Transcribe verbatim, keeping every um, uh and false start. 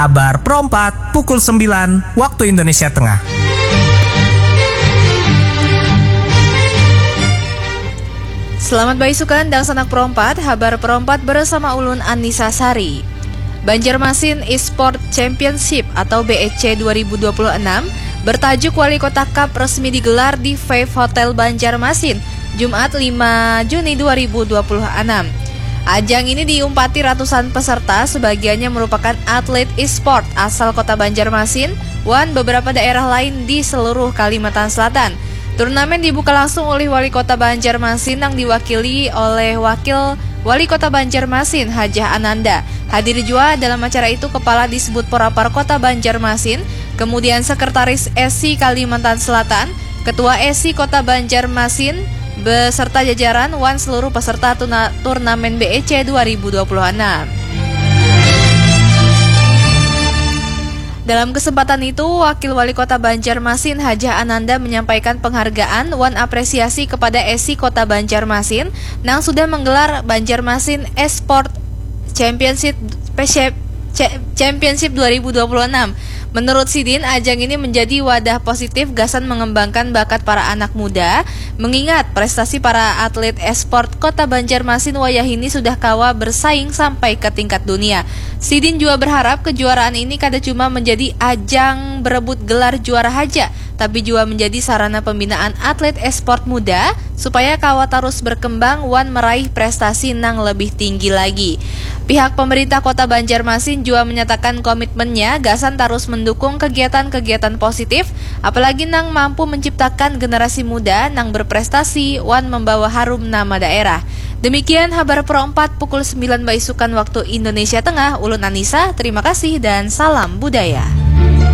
Habar Pro empat pukul sembilan waktu Indonesia Tengah. Selamat baisukan dan sanak Pro empat, Habar Pro empat bersama Ulun Anissa Sari. Banjarmasin Esport Championship atau B E C dua ribu dua puluh enam bertajuk Wali Kota Cup resmi digelar di Five Hotel Banjarmasin, Jumat lima Juni dua ribu dua puluh enam. Ajang ini diumpati ratusan peserta, sebagiannya merupakan atlet e-sport asal kota Banjarmasin dan beberapa daerah lain di seluruh Kalimantan Selatan. Turnamen dibuka langsung oleh Wali Kota Banjarmasin yang diwakili oleh Wakil Wali Kota Banjarmasin, Hajah Ananda. Hadir juga dalam acara itu Kepala Disbud Porapar Kota Banjarmasin, kemudian Sekretaris S I Kalimantan Selatan, Ketua S I Kota Banjarmasin, beserta jajaran wan seluruh peserta tuna, turnamen B E C dua ribu dua puluh enam. Dalam kesempatan itu, Wakil Wali Kota Banjarmasin Hajah Ananda menyampaikan penghargaan wan apresiasi kepada S I Kota Banjarmasin yang sudah menggelar Banjarmasin Esport Championship Championship dua ribu dua puluh enam. Menurut Sidin, ajang ini menjadi wadah positif gasan mengembangkan bakat para anak muda, mengingat prestasi para atlet esport Kota Banjarmasin wayah ini sudah kawa bersaing sampai ke tingkat dunia. Sidin juga berharap kejuaraan ini kada cuma menjadi ajang berebut gelar juara haja, tapi juga menjadi sarana pembinaan atlet esport muda supaya kawa terus berkembang wan meraih prestasi nang lebih tinggi lagi. Pihak pemerintah Kota Banjarmasin juga menyatakan komitmennya gasan terus mendukung kegiatan-kegiatan positif, apalagi nang mampu menciptakan generasi muda nang berprestasi wan membawa harum nama daerah. Demikian Habar Pro empat pukul sembilan baisukan waktu Indonesia Tengah. Ulun Anissa, terima kasih dan salam budaya.